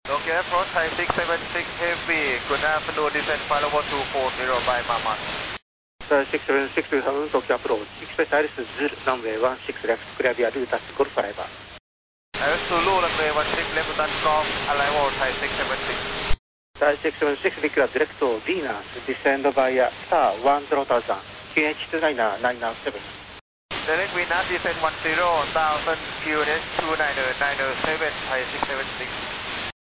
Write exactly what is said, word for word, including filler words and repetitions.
Okay, approach Thai six seven six Heavy. Good afternoon, descent file over two four zero by Mama. Thai six seven six two seven, Tokyo approach. Express Iris Zulu, runway one six left, clear via Lutas Golf Fiber. Iris Zulu, runway one six left, Lutas Golf, arrival Thai six seven six. Thai six seven six, liquid direct to Venus, descend via star one zero thousand, Q H two nine nine nine seven. Direct Venus, descend one zero thousand, Q H two nine nine seven, Thai six seven six.